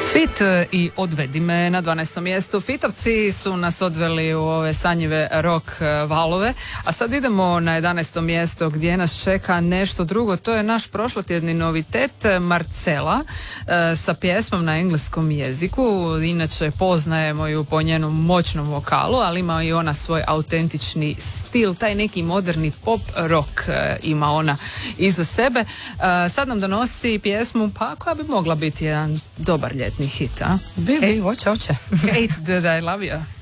Fit i Odvedi me na 12. mjestu. Fitovci su nas odveli u ove sanjive rock valove, a sad idemo na 11. mjesto gdje nas čeka nešto drugo. To je naš prošlotjedni novitet Marcela sa pjesmom na engleskom jeziku. Inače poznajemo ju po njenom moćnom vokalu, ali ima i ona svoj autentični stil, taj neki moderni pop rock ima ona iza sebe. Sad nam donosi pjesmu koja bi mogla biti jedan dobar ljetni hit, a? Hoće. Kate, Did I Love You?